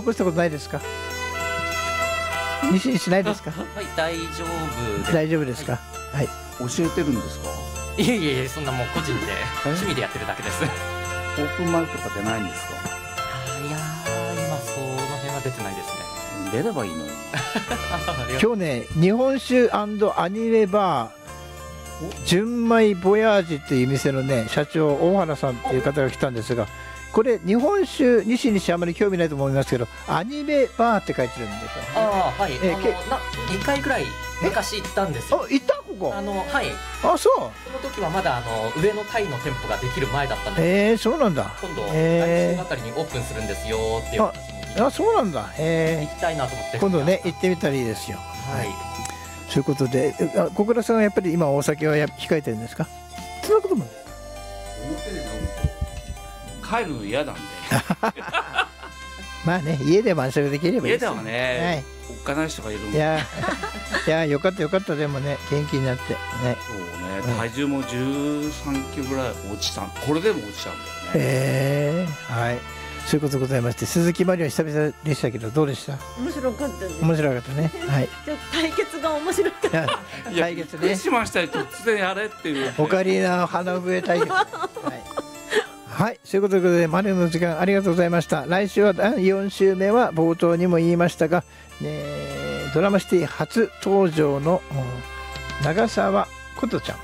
こしたことないですか？西にしないですか？ はい、大丈夫です。 大丈夫ですか？はい。 教えてるんですか？ いえいえ、そんなもう個人で趣味でやってるだけです。 オープンマイクとか出ないんですか？ いやー、今その辺は出てないですね。 出ればいいのに。 今日ね、日本酒アニメバー純米ボヤージという店のね社長大原さんっていう方が来たんですが、これ日本酒西あまり興味ないと思いますけど、アニメバーって書いてるんですよ、ね。 ああ、はい。2回ぐらい昔行ったんですよ。 あ、行ったここ？ はい。 あ、そう。 その時はまだ上のタイの店舗ができる前だったんです。 そうなんだ。 今度来週あたりにオープンするんですよっていう話に。 あ、そうなんだ。 行きたいなと思って。 今度ね行ってみたらいいですよ。 はい。 そういうことで、小倉さんはやっぱり今お酒は控えてるんですか？そんなことも。 表で飲むと帰るの嫌なんで。 まあね、家で晩酌できればいいですよ。 家ではね、おっかない人がいるもん。 いやよかったでもね、元気になってね。 そうね、体重も13キロぐらい落ちた。これでも落ちたんだよね。 はい。そういうことでございまして、鈴木マリオ久々でしたけどどうでした？ 面白かったです。 面白かったね。はい。 ちょっと対決が面白かった。 対決ね。 びっくりしましたよ、突然やれっていう。 オカリナ花笛対決。はい。はい、そういうことでマリオの時間ありがとうございました。来週は4週目は冒頭にも言いましたが、ドラマシティ初登場の長澤琴ちゃん、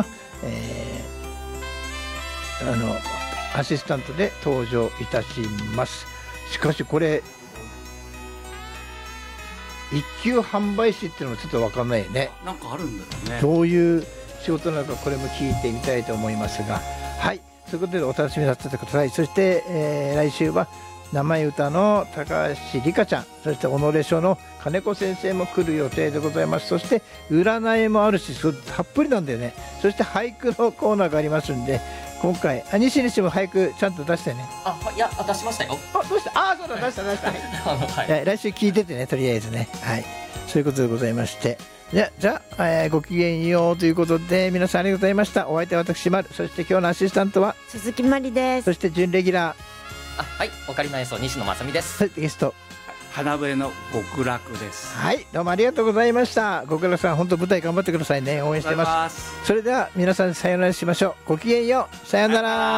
アシスタントで登場いたします。しかしこれ一級販売士っていうのもちょっと分かんないよね。 なんかあるんだよね。 どういう仕事なのか、これも聞いてみたいと思いますが、はい、そういうことでお楽しみになっててください。そして、来週は名前歌の高橋理香ちゃん、そして己書の金子先生も来る予定でございます。そして占いもあるし、たっぷりなんだよね。そして俳句のコーナーがありますんで、今回西にしても俳句ちゃんと出してね。 いや、出しましたよ。 どうした？そうだ、出した。はい、来週聞いててね、とりあえずね。はい、そういうことでございまして、じゃあ、ごきげんようということで、皆さんありがとうございました。お相手は私丸、そして今日のアシスタントは鈴木まりです。 そして準レギュラー、 はい、オカリナ演奏西野正美です。 ゲスト花笛の極楽です。 はい、どうもありがとうございました。極楽さん、本当舞台頑張ってくださいね。応援してます。それでは皆さんさようならしましょう。ごきげんよう、さようなら。